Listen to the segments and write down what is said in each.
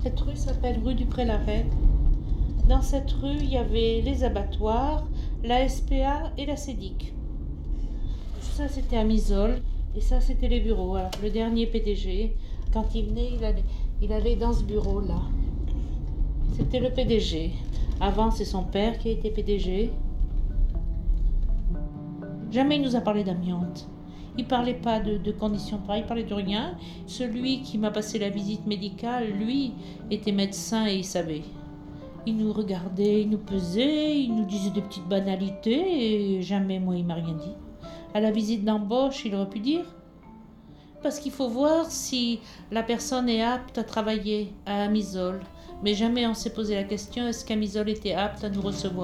Cette rue s'appelle rue du Pré-la-Reine. Dans cette rue, il y avait les abattoirs, la SPA et la CEDIC. Ça, c'était à Misol, et ça, c'était les bureaux. Alors, le dernier PDG, quand il venait, il allait dans ce bureau-là. C'était le PDG. Avant, c'est son père qui a été PDG. Jamais il nous a parlé d'amiante. Il ne parlait pas de conditions pareilles, il parlait de rien. Celui qui m'a passé la visite médicale, lui, était médecin et il savait. Il nous regardait, il nous pesait, il nous disait des petites banalités et jamais, moi, il m'a rien dit. À la visite d'embauche, il aurait pu dire. Parce qu'il faut voir si la personne est apte à travailler à Amisol. Mais jamais on s'est posé la question, est-ce qu'Amisol était apte à nous recevoir ?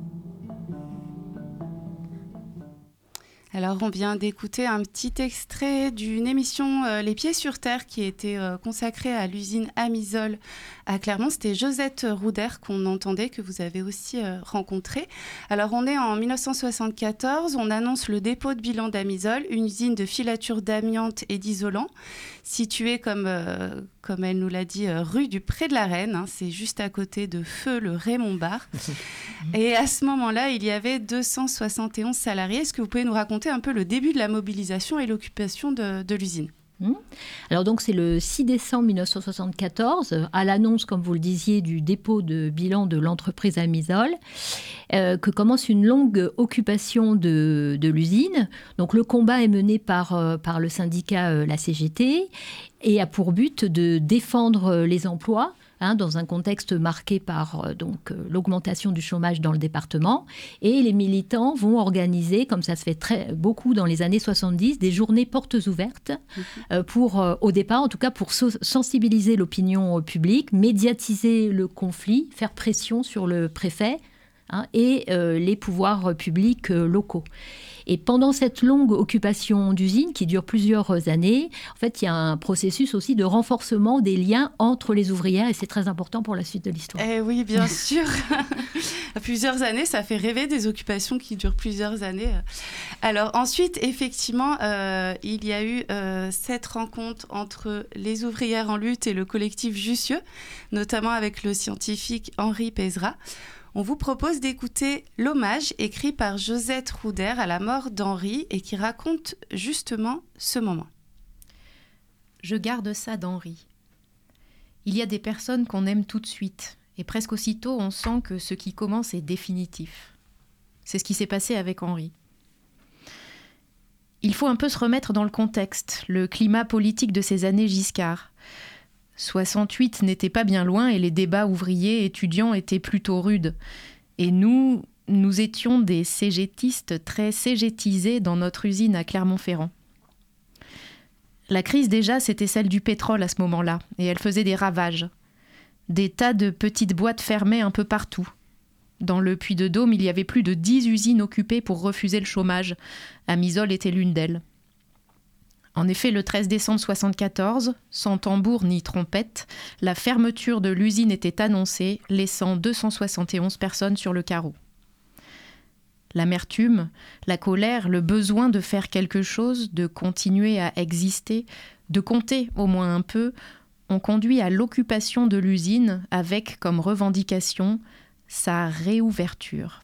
Alors, on vient d'écouter un petit extrait d'une émission Les Pieds sur Terre qui était consacrée à l'usine Amisol à Clermont. C'était Josette Rouder qu'on entendait, que vous avez aussi rencontrée. Alors, on est en 1974. On annonce le dépôt de bilan d'Amisol, une usine de filature d'amiante et d'isolant, située, comme elle nous l'a dit, rue du Pré de la Reine. Hein, c'est juste à côté de Feu, le Raymond Bar. Et à ce moment-là, il y avait 271 salariés. Est-ce que vous pouvez nous raconter un peu le début de la mobilisation et l'occupation de l'usine ? Alors donc c'est le 6 décembre 1974, à l'annonce, comme vous le disiez, du dépôt de bilan de l'entreprise Amisol, que commence une longue occupation de l'usine. Donc le combat est mené par le syndicat, la CGT, et a pour but de défendre les emplois, dans un contexte marqué par l'augmentation du chômage dans le département. Et les militants vont organiser, comme ça se fait beaucoup dans les années 70, des journées portes ouvertes au départ, en tout cas, pour sensibiliser l'opinion publique, médiatiser le conflit, faire pression sur le préfet et les pouvoirs publics locaux. Et pendant cette longue occupation d'usine qui dure plusieurs années, en fait, il y a un processus aussi de renforcement des liens entre les ouvrières et c'est très important pour la suite de l'histoire. Eh oui, bien sûr. Plusieurs années, ça fait rêver des occupations qui durent plusieurs années. Alors ensuite, effectivement, il y a eu cette rencontre entre les ouvrières en lutte et le collectif Jussieu, notamment avec le scientifique Henri Pézra. On vous propose d'écouter l'hommage écrit par Josette Rouder à la mort d'Henri et qui raconte justement ce moment. Je garde ça d'Henri. Il y a des personnes qu'on aime tout de suite et presque aussitôt on sent que ce qui commence est définitif. C'est ce qui s'est passé avec Henri. Il faut un peu se remettre dans le contexte, le climat politique de ces années Giscard. 68 n'était pas bien loin et les débats ouvriers étudiants étaient plutôt rudes. Et nous étions des cégétistes très cégétisés dans notre usine à Clermont-Ferrand. La crise déjà, c'était celle du pétrole à ce moment-là, et elle faisait des ravages. Des tas de petites boîtes fermées un peu partout. Dans le Puy-de-Dôme, il y avait plus de 10 usines occupées pour refuser le chômage. Amisol était l'une d'elles. En effet, le 13 décembre 1974, sans tambour ni trompette, la fermeture de l'usine était annoncée, laissant 271 personnes sur le carreau. L'amertume, la colère, le besoin de faire quelque chose, de continuer à exister, de compter au moins un peu, ont conduit à l'occupation de l'usine avec comme revendication sa réouverture.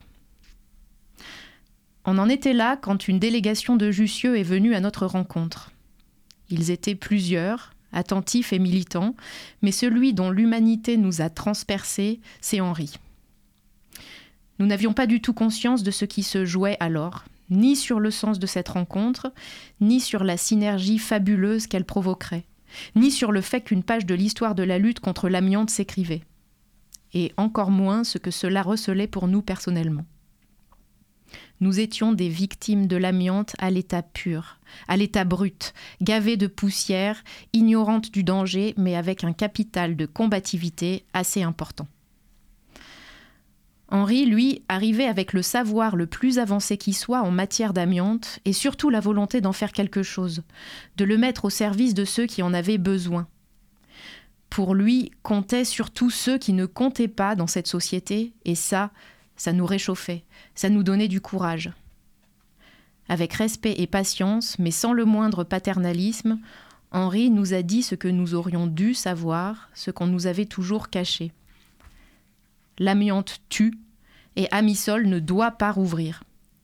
On en était là quand une délégation de Jussieu est venue à notre rencontre. Ils étaient plusieurs, attentifs et militants, mais celui dont l'humanité nous a transpercés, c'est Henri. Nous n'avions pas du tout conscience de ce qui se jouait alors, ni sur le sens de cette rencontre, ni sur la synergie fabuleuse qu'elle provoquerait, ni sur le fait qu'une page de l'histoire de la lutte contre l'amiante s'écrivait, et encore moins ce que cela recelait pour nous personnellement. Nous étions des victimes de l'amiante à l'état pur, à l'état brut, gavées de poussière, ignorantes du danger, mais avec un capital de combativité assez important. Henri, lui, arrivait avec le savoir le plus avancé qui soit en matière d'amiante et surtout la volonté d'en faire quelque chose, de le mettre au service de ceux qui en avaient besoin. Pour lui, comptaient surtout ceux qui ne comptaient pas dans cette société, et ça nous réchauffait, ça nous donnait du courage. Avec respect et patience, mais sans le moindre paternalisme, Henri nous a dit ce que nous aurions dû savoir, ce qu'on nous avait toujours caché. L'amiante tue et Amisol ne doit pas rouvrir.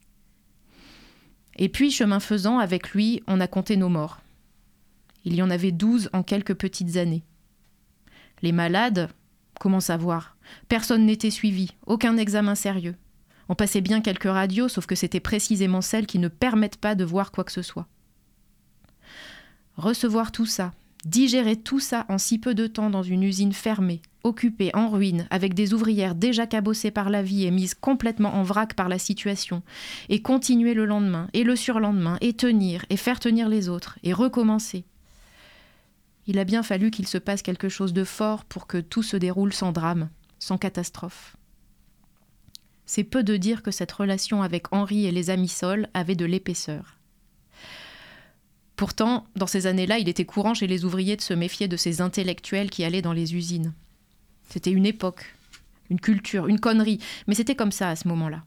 Et puis, chemin faisant, avec lui, on a compté nos morts. Il y en avait 12 en quelques petites années. Les malades, comment savoir ? Personne n'était suivi, aucun examen sérieux. On passait bien quelques radios, sauf que c'était précisément celles qui ne permettent pas de voir quoi que ce soit. Recevoir tout ça, digérer tout ça en si peu de temps dans une usine fermée, occupée, en ruine, avec des ouvrières déjà cabossées par la vie et mises complètement en vrac par la situation, et continuer le lendemain, et le surlendemain, et tenir, et faire tenir les autres, et recommencer. Il a bien fallu qu'il se passe quelque chose de fort pour que tout se déroule sans drame, sans catastrophe. C'est peu de dire que cette relation avec Henri et les Amisol avait de l'épaisseur. Pourtant, dans ces années-là, il était courant chez les ouvriers de se méfier de ces intellectuels qui allaient dans les usines. C'était une époque, une culture, une connerie, mais c'était comme ça à ce moment-là.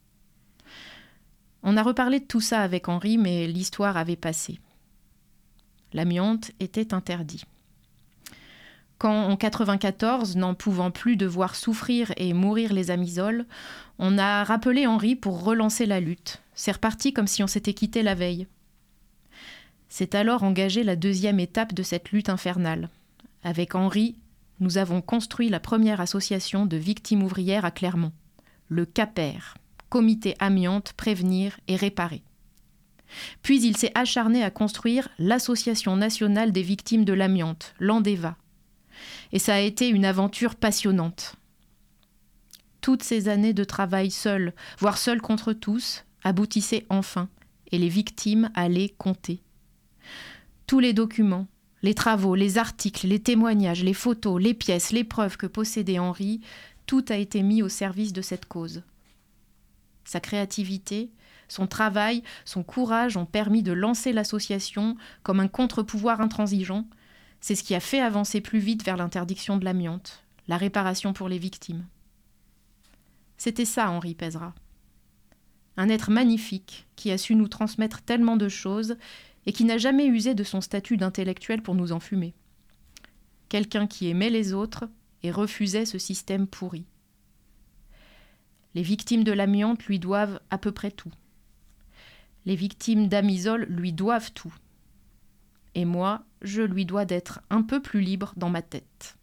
On a reparlé de tout ça avec Henri, mais l'histoire avait passé. L'amiante était interdit. Quand, en 1994, n'en pouvant plus de voir souffrir et mourir les Amisol, on a rappelé Henri pour relancer la lutte. C'est reparti comme si on s'était quitté la veille. C'est alors engagée la deuxième étape de cette lutte infernale. Avec Henri, nous avons construit la première association de victimes ouvrières à Clermont, le CAPER, Comité Amiante Prévenir et Réparer. Puis il s'est acharné à construire l'Association nationale des victimes de l'amiante, l'ANDEVA. Et ça a été une aventure passionnante. Toutes ces années de travail seul, voire seul contre tous, aboutissaient enfin, et les victimes allaient compter. Tous les documents, les travaux, les articles, les témoignages, les photos, les pièces, les preuves que possédait Henri, tout a été mis au service de cette cause. Sa créativité, son travail, son courage ont permis de lancer l'association comme un contre-pouvoir intransigeant. C'est ce qui a fait avancer plus vite vers l'interdiction de l'amiante, la réparation pour les victimes. C'était ça, Henri Pezra. Un être magnifique qui a su nous transmettre tellement de choses et qui n'a jamais usé de son statut d'intellectuel pour nous enfumer. Quelqu'un qui aimait les autres et refusait ce système pourri. Les victimes de l'amiante lui doivent à peu près tout. Les victimes d'Amisol lui doivent tout. Et moi, je lui dois d'être un peu plus libre dans ma tête.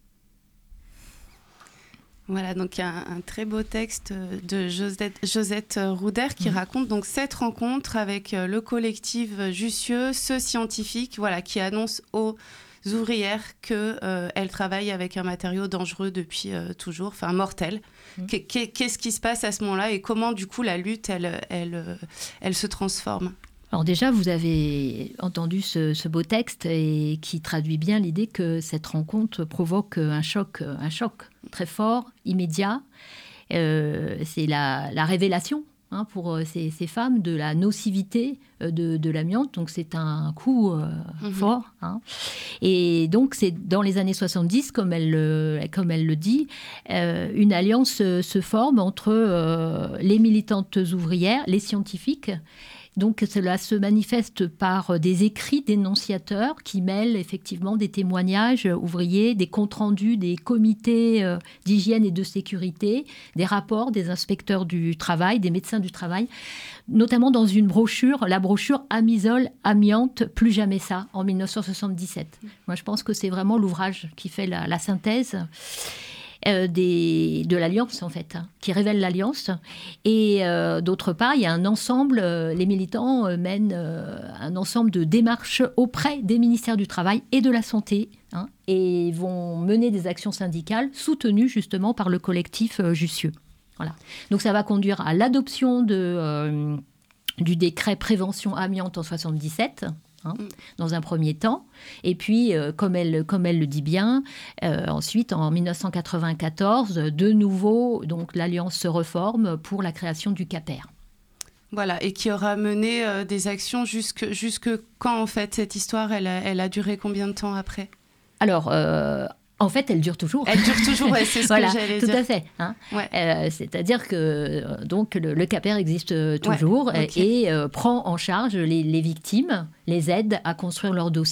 Voilà, donc un très beau texte de Josette Rouder qui raconte donc cette rencontre avec le collectif Jussieu, ce scientifique, voilà, qui annonce aux ouvrières qu'elle travaille avec un matériau dangereux depuis toujours, enfin mortel. Qu'est-ce qui se passe à ce moment-là et comment du coup la lutte elle se transforme? Alors déjà, vous avez entendu ce beau texte et qui traduit bien l'idée que cette rencontre provoque un choc très fort, immédiat. C'est la révélation pour ces femmes de la nocivité de l'amiante. Donc c'est un coup fort. Et donc c'est dans les années 70, comme elle le dit, une alliance se forme entre les militantes ouvrières, les scientifiques. Donc cela se manifeste par des écrits dénonciateurs qui mêlent effectivement des témoignages ouvriers, des comptes rendus des comités d'hygiène et de sécurité, des rapports des inspecteurs du travail, des médecins du travail, notamment dans une brochure, la brochure Amisol, amiante, plus jamais ça, en 1977. Moi je pense que c'est vraiment l'ouvrage qui fait la synthèse de l'alliance en fait, qui révèle l'alliance. Et d'autre part, il y a un ensemble, les militants mènent un ensemble de démarches auprès des ministères du Travail et de la Santé, et vont mener des actions syndicales soutenues justement par le collectif Jussieu. Voilà. Donc ça va conduire à l'adoption du décret prévention amiante en 1977, dans un premier temps. Et puis, comme elle le dit bien, ensuite, en 1994, de nouveau, donc, l'Alliance se reforme pour la création du CAPER. Voilà, et qui aura mené des actions jusque quand, en fait, cette histoire, elle a duré combien de temps après ? Alors, en fait, elle dure toujours. Elle dure toujours, ouais, c'est ce voilà, que j'allais dire. Tout à fait. Ouais. C'est-à-dire que donc, le CAPER existe toujours, et prend en charge les victimes, les aide à construire leur dossier,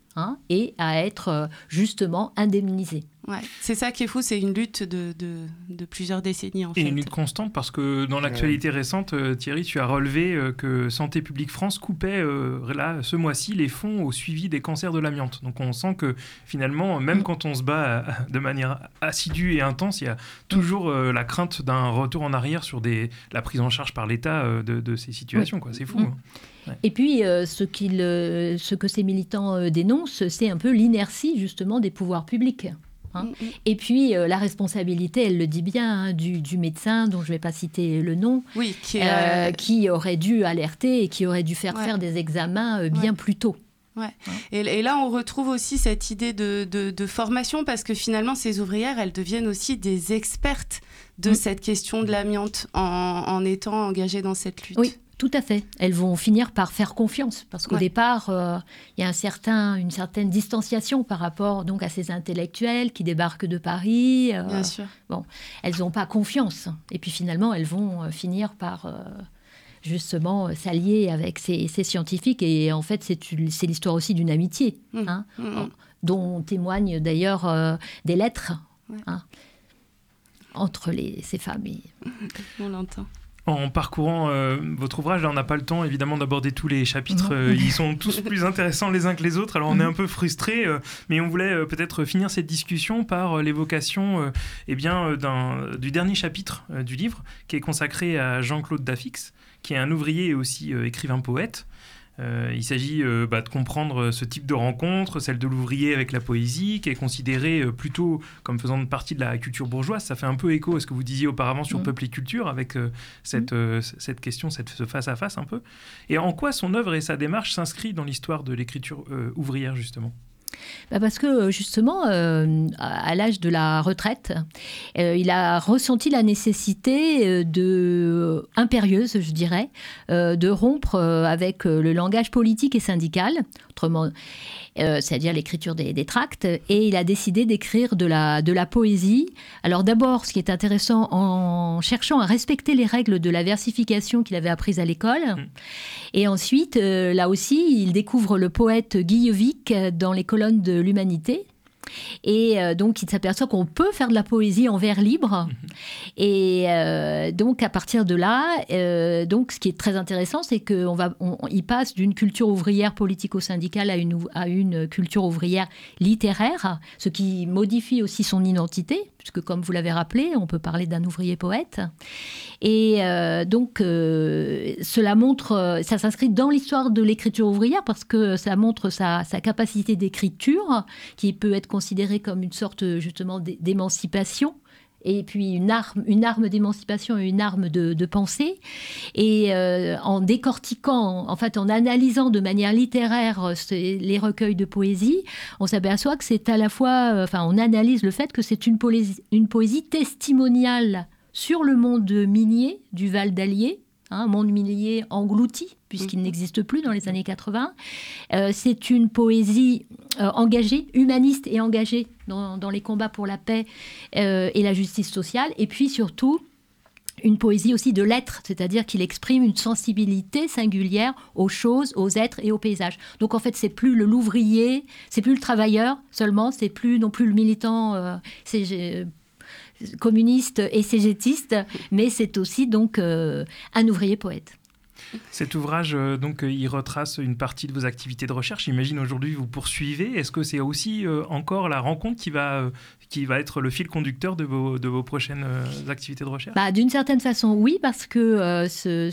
et à être justement indemnisés. Ouais, c'est ça qui est fou, c'est une lutte de plusieurs décennies en fait. Et une lutte constante parce que dans l'actualité récente, Thierry, tu as relevé que Santé publique France coupait là, ce mois-ci les fonds au suivi des cancers de l'amiante. Donc on sent que finalement, même quand on se bat de manière assidue et intense, il y a toujours la crainte d'un retour en arrière sur la prise en charge par l'État de ces situations. Quoi. C'est fou. Ouais. Et puis, ce que ces militants dénoncent, c'est un peu l'inertie justement des pouvoirs publics. Et puis la responsabilité, elle le dit bien, du médecin dont je ne vais pas citer le nom, qui aurait dû alerter et qui aurait dû faire des examens bien plus tôt. Ouais. Et là, on retrouve aussi cette idée de formation parce que finalement, ces ouvrières, elles deviennent aussi des expertes de cette question de l'amiante en étant engagées dans cette lutte. Oui. Tout à fait. Elles vont finir par faire confiance parce qu'au départ, il y a une certaine distanciation par rapport donc à ces intellectuels qui débarquent de Paris. Bien sûr. Bon, elles n'ont pas confiance. Et puis finalement, elles vont finir par justement s'allier avec ces scientifiques. Et en fait, c'est l'histoire aussi d'une amitié, dont témoignent d'ailleurs des lettres entre ces femmes. On l'entend. En parcourant votre ouvrage, là, on n'a pas le temps évidemment d'aborder tous les chapitres, ils sont tous plus intéressants les uns que les autres, alors on est un peu frustrés, mais on voulait peut-être finir cette discussion par l'évocation du dernier chapitre du livre, qui est consacré à Jean-Claude Dafix, qui est un ouvrier et aussi écrivain-poète. Il s'agit de comprendre ce type de rencontre, celle de l'ouvrier avec la poésie, qui est considérée plutôt comme faisant partie de la culture bourgeoise. Ça fait un peu écho à ce que vous disiez auparavant sur Peuple et Culture, avec cette question, ce face-à-face un peu. Et en quoi son œuvre et sa démarche s'inscrivent dans l'histoire de l'écriture ouvrière, justement ? Parce que justement, à l'âge de la retraite, il a ressenti la nécessité impérieuse, je dirais, de rompre avec le langage politique et syndical, autrement, c'est-à-dire l'écriture des tracts, et il a décidé d'écrire de la poésie. Alors d'abord, ce qui est intéressant, en cherchant à respecter les règles de la versification qu'il avait apprises à l'école, et ensuite, là aussi, il découvre le poète Guillevic dans les colonnes de l'Humanité. Et donc, il s'aperçoit qu'on peut faire de la poésie en vers libre. Et donc, à partir de là, donc, ce qui est très intéressant, c'est qu'il passe d'une culture ouvrière politico-syndicale à une culture ouvrière littéraire, ce qui modifie aussi son identité, puisque, comme vous l'avez rappelé, on peut parler d'un ouvrier poète. Et donc, cela montre, ça s'inscrit dans l'histoire de l'écriture ouvrière, parce que ça montre sa capacité d'écriture, qui peut être considérée comme une sorte justement d'émancipation, et puis une arme d'émancipation et une arme de pensée. Et en décortiquant, en fait, en analysant de manière littéraire les recueils de poésie, on s'aperçoit que c'est à la fois, on analyse le fait que c'est une poésie testimoniale sur le monde minier du Val d'Allier, un monde minier englouti, puisqu'il n'existe plus dans les années 80. C'est une poésie engagée, humaniste et engagée dans les combats pour la paix et la justice sociale. Et puis surtout, une poésie aussi de l'être, c'est-à-dire qu'il exprime une sensibilité singulière aux choses, aux êtres et aux paysages. Donc en fait, c'est plus l'ouvrier, c'est plus le travailleur seulement, c'est plus non plus le militant communiste et cégétiste, mais c'est aussi donc un ouvrier poète. Cet ouvrage, donc, il retrace une partie de vos activités de recherche. J'imagine aujourd'hui vous poursuivez. Est-ce que c'est aussi encore la rencontre qui va être le fil conducteur de vos prochaines activités de recherche ? D'une certaine façon, oui, parce que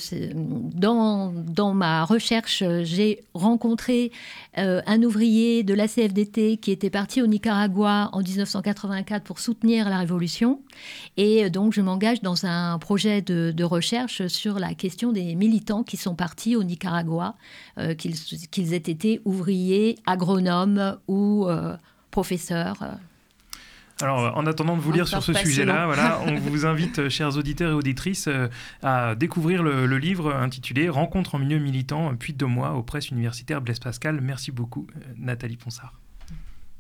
dans ma recherche, j'ai rencontré un ouvrier de la CFDT qui était parti au Nicaragua en 1984 pour soutenir la révolution. Et donc, je m'engage dans un projet de recherche sur la question des militants qui sont partis au Nicaragua, qu'ils aient été ouvriers, agronomes ou professeurs. Alors, en attendant de vous lire sur ce sujet-là, voilà, on vous invite, chers auditeurs et auditrices, à découvrir le livre intitulé « Rencontre en milieu militant, puis 2 mois aux presses universitaires Blaise Pascal ». Merci beaucoup, Nathalie Ponsard.